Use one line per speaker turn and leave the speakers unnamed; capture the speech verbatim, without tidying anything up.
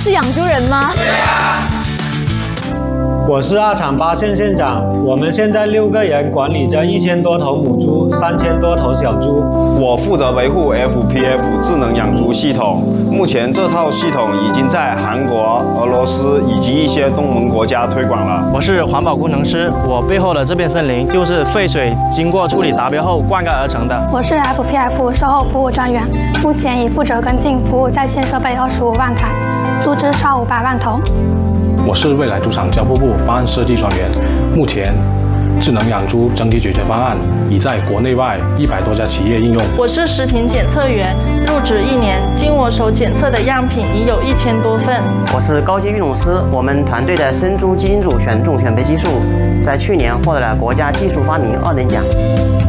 是养猪人吗？
对啊。
我是二厂八线线长，我们现在六个人管理着一千多头母猪，三千多头小猪。
我负责维护 F P F 智能养猪系统，目前这套系统已经在韩国、俄罗斯以及一些东盟国家推广了。
我是环保工程师，我背后的这片森林就是废水经过处理达标后灌溉而成的。
我是 F P F 售后服务专员，目前已负责跟进服务在线设备二十五万台，猪只超五百万头。
我是未来猪场交付部方案设计专员，目前智能养猪整体解决方案已在国内外一百多家企业应用。
我是食品检测员，入职一年，经我手检测的样品已有一千多份。
我是高级育种师，我们团队的生猪基因组选种选培技术在去年获得了国家技术发明二等奖。